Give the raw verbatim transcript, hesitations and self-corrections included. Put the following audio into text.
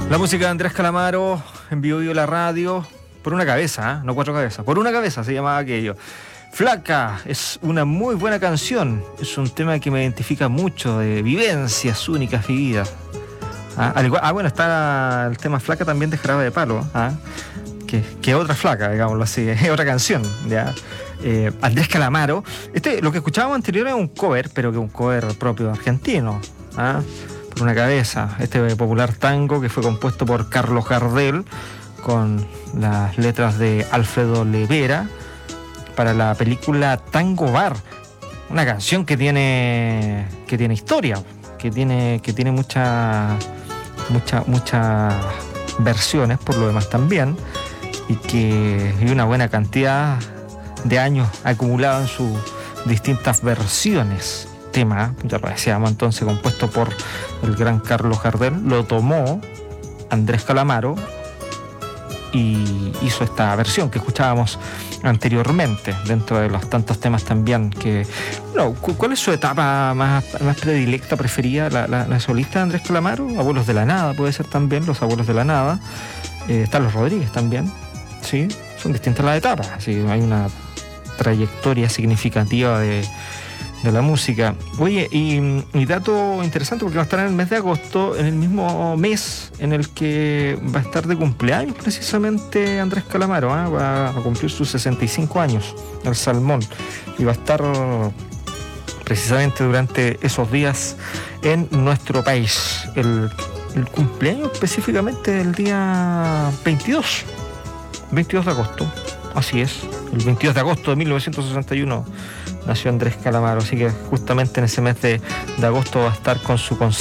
La música de Andrés Calamaro en Vivo Vivo la radio, por una cabeza, ¿eh? No cuatro cabezas, por una cabeza se llamaba aquello. Flaca, es una muy buena canción, es un tema que me identifica mucho, de vivencias únicas vividas. Ah, al igual, ah bueno, está el tema Flaca también de Jarabe de Palo, ¿ah? que, que otra flaca, digámoslo así, es otra canción, ¿ya? Eh, Andrés Calamaro, este, lo que escuchábamos anterior era un cover, pero que un cover propio argentino, ¿ah? Por una cabeza, este popular tango que fue compuesto por Carlos Gardel con las letras de Alfredo Levera para la película Tango Bar, una canción que tiene que tiene historia, que tiene que tiene mucha mucha muchas versiones por lo demás también, y que y una buena cantidad de años acumulado en sus distintas versiones. Tema, ya lo decíamos entonces, compuesto por el gran Carlos Gardel, lo tomó Andrés Calamaro y hizo esta versión que escuchábamos anteriormente, dentro de los tantos temas también que... Bueno, ¿cuál es su etapa más, más predilecta, preferida? La, la, la solista de Andrés Calamaro, Abuelos de la Nada, puede ser también, Los Abuelos de la Nada, eh, están los Rodríguez también, ¿sí? Son distintas las etapas, ¿sí? Hay una trayectoria significativa de... de la música. Oye, y, y dato interesante, porque va a estar en el mes de agosto, en el mismo mes en el que va a estar de cumpleaños precisamente Andrés Calamaro, ¿eh? Va a cumplir sus sesenta y cinco años, el Salmón, y va a estar precisamente durante esos días en nuestro país. El, el cumpleaños específicamente el día veintidós de agosto, así es, el veintidós de agosto de mil novecientos sesenta y uno nació Andrés Calamaro, así que justamente en ese mes de, de agosto va a estar con su concierto.